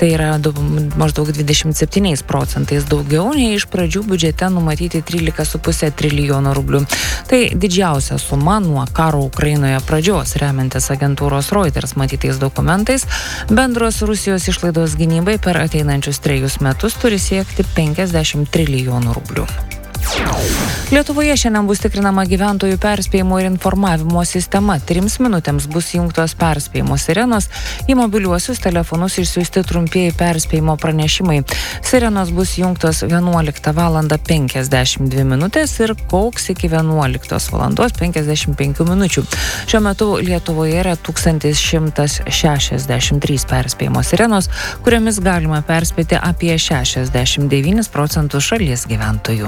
Tai yra maždaug 27% daugiau nei iš pradžių biudžete numatyti 13,5 trilijono rublių. Tai didžiausia suma nuo karo Ukrainoje pradžios, remiantis agentūros Reuters matytais dokumentais. Bendros Rusijos išlaidos gynybai per ateinančius 3 metus turi siekti 50 trilijonų rublių. Lietuvoje šiandien bus tikrinama gyventojų perspėjimo ir informavimo sistema. 3 minutėms bus įjungtos perspėjimo sirenos, į mobiliuosius telefonus išsiųsti trumpieji perspėjimo pranešimai. Sirenos bus įjungtos 11:52 minutės ir kauks iki 11:55 minučių. Šiuo metu Lietuvoje yra 1163 perspėjimo sirenos, kuriomis galima perspėti apie 69% šalies gyventojų.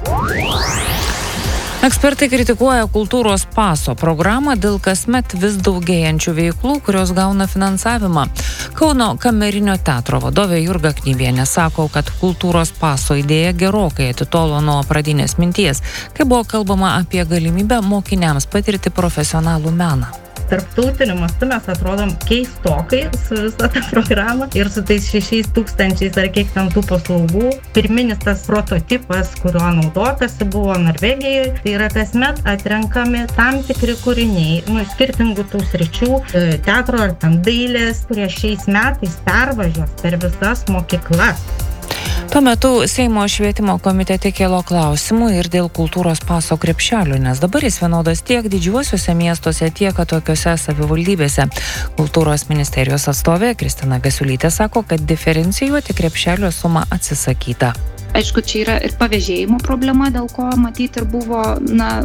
Ekspertai kritikuoja kultūros paso programą dėl kasmet vis daugėjančių veiklų, kurios gauna finansavimą. Kauno kamerinio teatro vadovė Jurga Knyvienė sako, kad kultūros paso idėja gerokai atitolo nuo pradinės minties, kai buvo kalbama apie galimybę mokiniams patirti profesionalų meną. Tarptautiniu mastu mes atrodom keistokai su visą tą programą ir su tais 6 tūkstančiais ar kiek ten tų paslaugų. Pirminis tas prototipas, kuriuo naudotasi, buvo Norvegijoje. Tai yra kasmet atrenkami tam tikri kūriniai, skirtingų tų sričių, teatro ar ten dailės, kurie šiais metais pervažiuos per visas mokyklas. Tuo metu Seimo švietimo komitete kilo klausimų ir dėl kultūros paso krepšelio, nes dabar jis vienodas tiek didžiuosiuose miestuose, tiek tokiuose savivaldybėse. Kultūros ministerijos atstovė Kristina Gasiulytė sako, kad diferencijuoti krepšelio sumą atsisakyta. Aišku, čia yra ir pavėžėjimo problema, dėl ko matyti ir buvo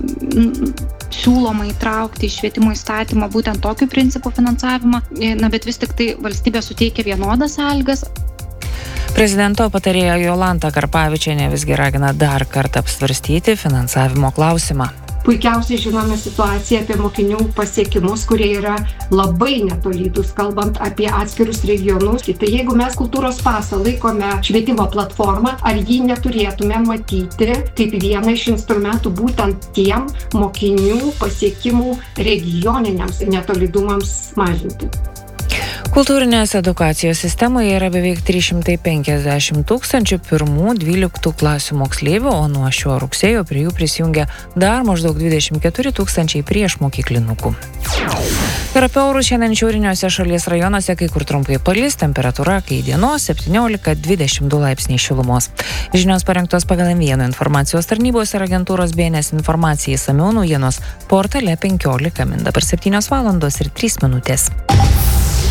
siūloma įtraukti į švietimo įstatymą būtent tokiu principu finansavimą, bet vis tik tai valstybė suteikia vienodas sąlygas. Prezidento patarėja Jolanta Karpavičienė visgi ragina dar kartą apsvarstyti finansavimo klausimą. Puikiausiai žinome situaciją apie mokinių pasiekimus, kurie yra labai netolydūs, kalbant apie atskirus regionus. Tai jeigu mes kultūros pasą laikome švietimo platformą, ar jį neturėtume matyti kaip vieną iš instrumentų būtent tiem mokinių pasiekimų regioniniams netolydumams mažinti. Kultūrinės edukacijos sistemoje yra beveik 350 tūkstančių 1-12 klasių moksleivių, o nuo šio rugsėjo prie jų prisijungia dar maždaug 24 tūkstančiai priešmokyklinukų. Ir apie orus šiandien šiauriniuose šalies rajonuose kai kur trumpai palis, temperatūra kai dienos 17-22 laipsniai šilumos. Žinios parengtos pagal M1 informacijos tarnybos ir agentūros BNS informacijai išsamiau naujienos portale 15 min. Dabar 7 valandos ir 3 minutės.